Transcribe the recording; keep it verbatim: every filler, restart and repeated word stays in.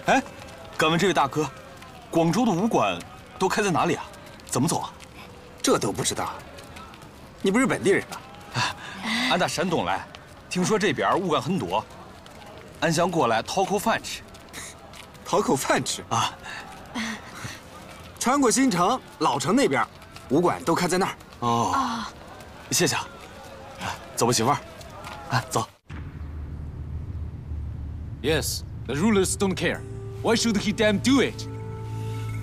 哎，敢问这位大哥，广州的武馆都开在哪里啊？怎么走啊？ 这都不知道？你不是本地人吧？ 俺打山东来，听说这边武馆很多，俺想过来讨口饭吃。 讨口饭吃啊？ 穿过新城、老城那边，武馆都开在那儿。 哦，谢谢啊。走吧，媳妇儿。啊，走。 Yes, the rulers don't care. Why should he damn do it?